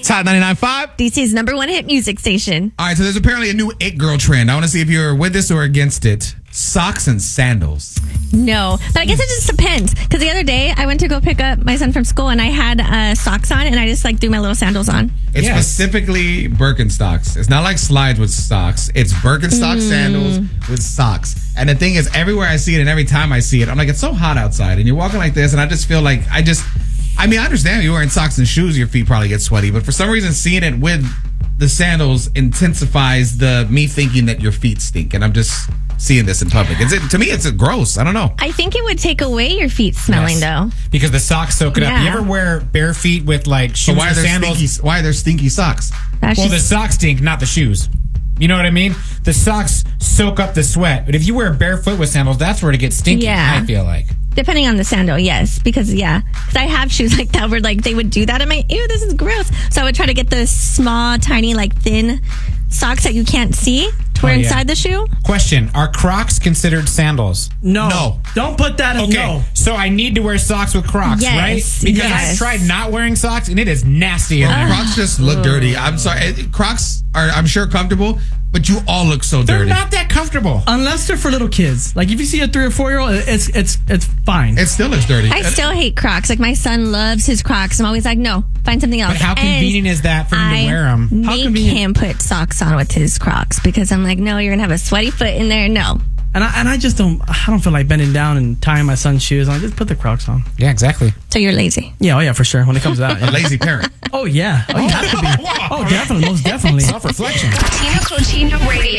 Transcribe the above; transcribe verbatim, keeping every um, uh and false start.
It's Hot ninety-nine point five. D C's number one hit music station. All right, so there's apparently a new it girl trend. I want to see if you're with this or against it. Socks and sandals. No, but I guess it just depends. Because the other day, I went to go pick up my son from school, and I had uh, socks on, and I just like threw my little sandals on. It's Yes. specifically Birkenstocks. It's not like slides with socks. It's Birkenstock Mm. sandals with socks. And the thing is, everywhere I see it and every time I see it, I'm like, it's so hot outside. And you're walking like this, and I just feel like I just... I mean, I understand you're wearing socks and shoes, your feet probably get sweaty, but for some reason, seeing it with the sandals intensifies the me thinking that your feet stink. And I'm just seeing this in public. Is it, to me, it's a gross. I don't know. I think it would take away your feet smelling, Yes. though. Because the socks soak it up. Yeah. You ever wear bare feet with like So shoes why or are there sandals? stinky, why are there stinky socks? That's Well, the just, socks stink, not the shoes. You know what I mean? The socks soak up the sweat. But if you wear barefoot with sandals, that's where it gets stinky, Yeah. I feel like. depending on the sandal, yes. Because, yeah. Because I have shoes like that where, like, they would do that. I'm like, ew, this is gross. So I would try to get the small, tiny, like, thin socks that you can't see to wear Oh, yeah. inside the shoe. Question, are Crocs considered sandals? No. No. Don't put that in. Okay, No. so I need to wear socks with Crocs, Yes, right? Because yes. I've tried not wearing socks, and it is nasty in there. Crocs just look dirty. I'm sorry. Eh, Crocs are, I'm sure, comfortable, but you all look so They're dirty. not that comfortable. Unless they're for little kids. Like if you see a three or four year old, it's it's it's fine. It still looks dirty. I still hate Crocs. Like, my son loves his Crocs. I'm always like, no, find something else. But how And convenient is that for him I to wear them? make convenient? him put socks on with his Crocs because I'm like, no, you're going to have a sweaty foot in there. No. and I and I just don't I don't feel like bending down and tying my son's shoes on. Just put the Crocs on. Yeah, exactly. So you're lazy. Yeah, oh yeah, for sure. When it comes to that. A Yeah. lazy parent. Oh yeah. Oh, you have to be. Oh, definitely, most definitely. Self-reflection. Tina Cochino Radio.